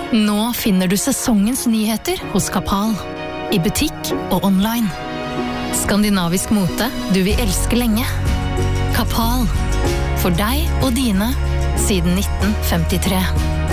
Nå finner du sesongens nyheter hos Kapal. I butikk og online. Skandinavisk mote du vil elske lenge. Kapal. For deg og dine siden 1953.